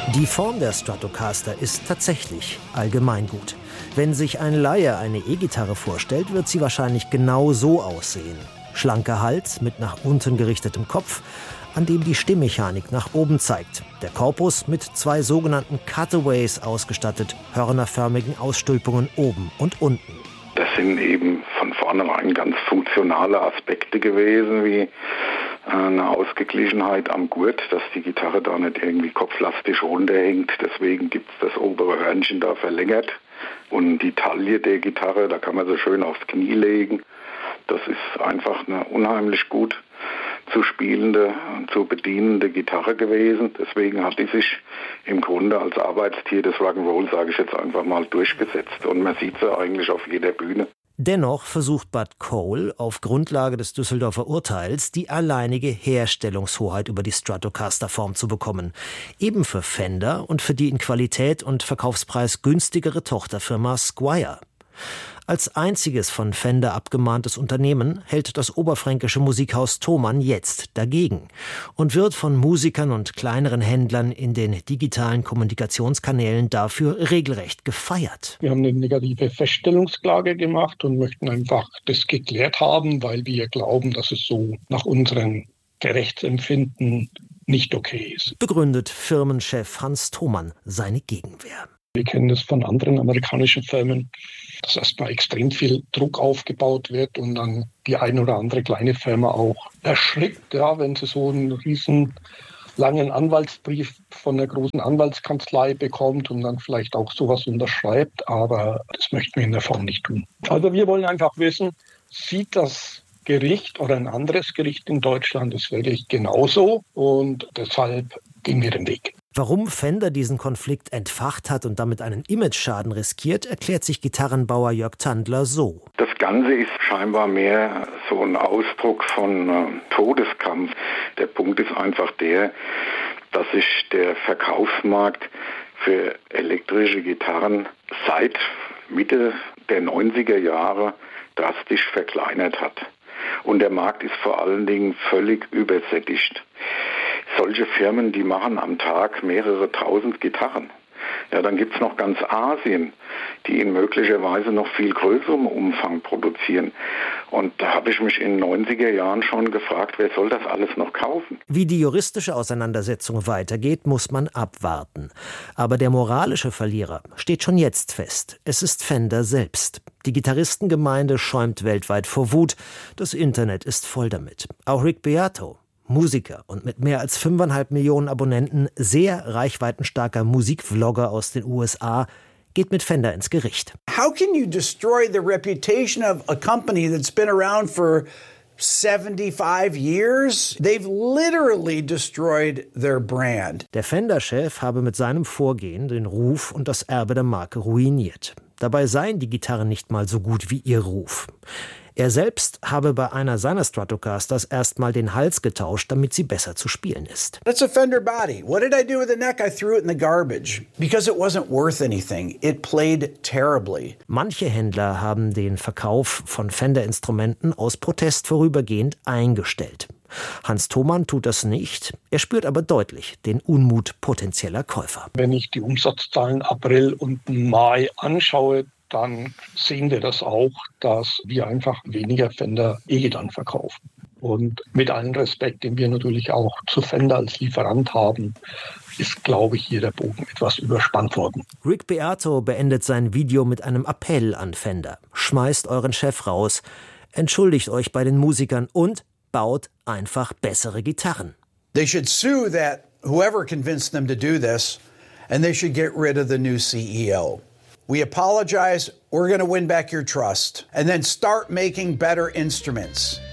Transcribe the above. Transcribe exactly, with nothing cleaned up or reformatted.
Die Form der Stratocaster ist tatsächlich allgemeingut. Wenn sich ein Laie eine E-Gitarre vorstellt, wird sie wahrscheinlich genau so aussehen. Schlanker Hals mit nach unten gerichtetem Kopf, an dem die Stimmmechanik nach oben zeigt. Der Korpus mit zwei sogenannten Cutaways ausgestattet, hörnerförmigen Ausstülpungen oben und unten. Das sind eben von vornherein ganz funktionale Aspekte gewesen, wie eine Ausgeglichenheit am Gurt, dass die Gitarre da nicht irgendwie kopflastig runterhängt. Deswegen gibt es das obere Hörnchen da verlängert. Und die Taille der Gitarre, da kann man so schön aufs Knie legen. Das ist einfach eine unheimlich gut zu spielende, zu bedienende Gitarre gewesen. Deswegen hat die sich im Grunde als Arbeitstier des Rock'n'Roll, sage ich jetzt einfach mal, durchgesetzt. Und man sieht sie eigentlich auf jeder Bühne. Dennoch versucht Bud Cole auf Grundlage des Düsseldorfer Urteils die alleinige Herstellungshoheit über die Stratocaster-Form zu bekommen. Eben für Fender und für die in Qualität und Verkaufspreis günstigere Tochterfirma Squier. Als einziges von Fender abgemahntes Unternehmen hält das oberfränkische Musikhaus Thomann jetzt dagegen und wird von Musikern und kleineren Händlern in den digitalen Kommunikationskanälen dafür regelrecht gefeiert. Wir haben eine negative Feststellungsklage gemacht und möchten einfach das geklärt haben, weil wir glauben, dass es so nach unserem Rechtsempfinden nicht okay ist. Begründet Firmenchef Hans Thomann seine Gegenwehr. Wir kennen das von anderen amerikanischen Firmen, dass erstmal extrem viel Druck aufgebaut wird und dann die ein oder andere kleine Firma auch erschrickt, ja, wenn sie so einen riesen langen Anwaltsbrief von einer großen Anwaltskanzlei bekommt und dann vielleicht auch sowas unterschreibt. Aber das möchten wir in der Form nicht tun. Also wir wollen einfach wissen, sieht das Gericht oder ein anderes Gericht in Deutschland das wirklich genauso? Und deshalb gehen wir den Weg. Warum Fender diesen Konflikt entfacht hat und damit einen Imageschaden riskiert, erklärt sich Gitarrenbauer Jörg Tandler so. Das Ganze ist scheinbar mehr so ein Ausdruck von äh, Todeskampf. Der Punkt ist einfach der, dass sich der Verkaufsmarkt für elektrische Gitarren seit Mitte der neunziger Jahre drastisch verkleinert hat. Und der Markt ist vor allen Dingen völlig übersättigt. Solche Firmen, die machen am Tag mehrere tausend Gitarren. Ja, dann gibt's noch ganz Asien, die in möglicherweise noch viel größerem Umfang produzieren. Und da habe ich mich in den neunziger Jahren schon gefragt, wer soll das alles noch kaufen? Wie die juristische Auseinandersetzung weitergeht, muss man abwarten. Aber der moralische Verlierer steht schon jetzt fest. Es ist Fender selbst. Die Gitarristengemeinde schäumt weltweit vor Wut. Das Internet ist voll damit. Auch Rick Beato, Musiker und mit mehr als fünfeinhalb Millionen Abonnenten, sehr reichweitenstarker Musikvlogger aus den U S A, geht mit Fender ins Gericht. How can you destroy the reputation of a company that's been around for seventy-five years? They've literally destroyed their brand. Der Fender-Chef habe mit seinem Vorgehen den Ruf und das Erbe der Marke ruiniert. Dabei seien die Gitarren nicht mal so gut wie ihr Ruf. Er selbst habe bei einer seiner Stratocasters erstmal den Hals getauscht, damit sie besser zu spielen ist. That's a Fender body. What did I do with the neck? I threw it in the garbage. Because it wasn't worth anything. It played terribly. Manche Händler haben den Verkauf von Fender-Instrumenten aus Protest vorübergehend eingestellt. Hans Thomann tut das nicht. Er spürt aber deutlich den Unmut potenzieller Käufer. Wenn ich die Umsatzzahlen April und Mai anschaue, dann sehen wir das auch, dass wir einfach weniger Fender E-Gitarren verkaufen. Und mit allem Respekt, den wir natürlich auch zu Fender als Lieferant haben, ist, glaube ich, hier der Bogen etwas überspannt worden. Rick Beato beendet sein Video mit einem Appell an Fender. Schmeißt euren Chef raus, entschuldigt euch bei den Musikern und baut einfach bessere Gitarren. They should sue that whoever convinced them to do this, and they should get rid of the new C E O. We apologize. We're going to win back your trust and then start making better instruments.